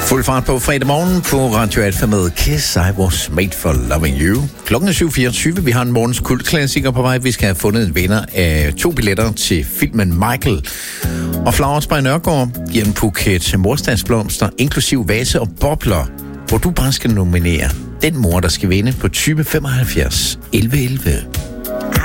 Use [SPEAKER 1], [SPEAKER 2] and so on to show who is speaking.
[SPEAKER 1] Fuld fart på fredag morgen på Radio Alfa med Kiss, I Was Made for Loving You. Klokken er 7.24. Vi har en morgens kultklassiker på vej. Vi skal have fundet en vinder af 2 billetter til filmen Michael. Og Flowers by Nørgaard giver en buket morsdagsblomster, inklusiv vase og bobler, hvor du bare skal nominere den mor, der skal vinde på 20 75 11 11.